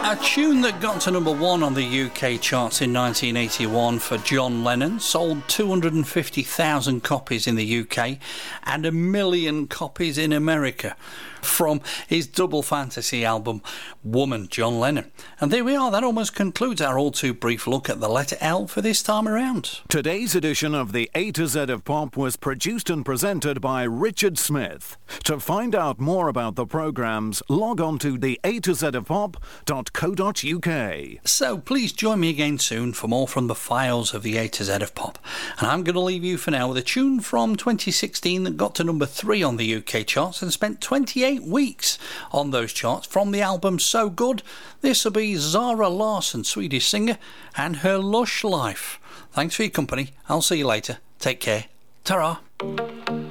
A tune that got to number one on the UK charts in 1981 for John Lennon, sold 250,000 copies in the UK and 1 million copies in America, from his double fantasy album Woman, John Lennon. And there we are, that almost concludes our all too brief look at the letter L for this time around. Today's edition of the A to Z of Pop was produced and presented by Richard Smith. To find out more about the programmes, log on to the A to Z of Pop.co.uk. So please join me again soon for more from the files of the A to Z of Pop. And I'm going to leave you for now with a tune from 2016 that got to number 3 on the UK charts and spent 28 weeks on those charts from the album So Good. This will be Zara Larsson, Swedish singer, and her lush life. Thanks for your company. I'll see you later. Take care. Ta-ra.